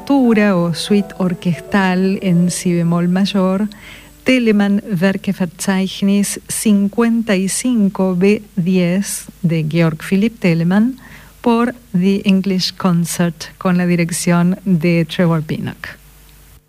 obertura o suite orquestal en si bemol mayor, Telemann Werkeverzeichnis 55 B10 de Georg Philipp Telemann por The English Concert con la dirección de Trevor Pinnock.